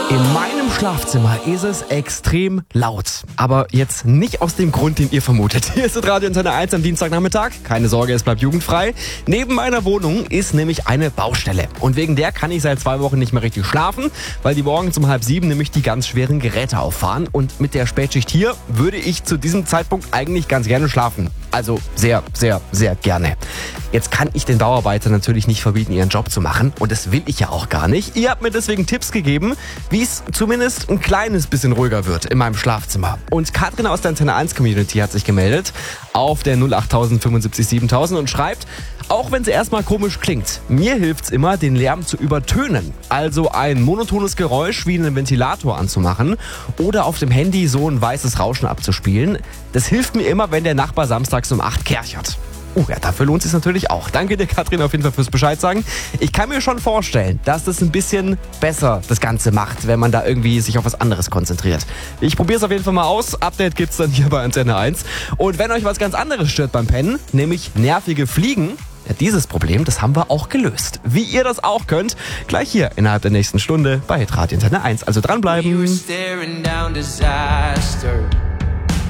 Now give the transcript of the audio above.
In meinem Schlafzimmer ist es extrem laut. Aber jetzt nicht aus dem Grund, den ihr vermutet. Hier ist Radio Antenne 1 am Dienstagnachmittag. Keine Sorge, es bleibt jugendfrei. Neben meiner Wohnung ist nämlich eine Baustelle. Und wegen der kann ich seit 2 Wochen nicht mehr richtig schlafen, weil die morgens um 6:30 nämlich die ganz schweren Geräte auffahren. Und mit der Spätschicht hier würde ich zu diesem Zeitpunkt eigentlich ganz gerne schlafen. Also sehr, sehr, sehr gerne. Jetzt kann ich den Bauarbeitern natürlich nicht verbieten, ihren Job zu machen. Und das will ich ja auch gar nicht. Ihr habt mir deswegen Tipps gegeben, wie es zumindest ein kleines bisschen ruhiger wird in meinem Schlafzimmer. Und Katrin aus der Antenne 1 Community hat sich gemeldet auf der 08000 75 7000 und schreibt: Auch wenn es erstmal komisch klingt, mir hilft's immer, den Lärm zu übertönen. Also ein monotones Geräusch wie einen Ventilator anzumachen oder auf dem Handy so ein weißes Rauschen abzuspielen. Das hilft mir immer, wenn der Nachbar samstags um 8 kerchert. Ja, dafür lohnt es sich natürlich auch. Danke dir, Katrin, auf jeden Fall fürs Bescheid sagen. Ich kann mir schon vorstellen, dass das ein bisschen besser das Ganze macht, wenn man da irgendwie sich auf was anderes konzentriert. Ich probiere es auf jeden Fall mal aus. Update gibt's dann hier bei Antenne 1. Und wenn euch was ganz anderes stört beim Pennen, nämlich nervige Fliegen, ja, dieses Problem, das haben wir auch gelöst. Wie ihr das auch könnt, gleich hier innerhalb der nächsten Stunde bei Radio Antenne 1. Also dranbleiben.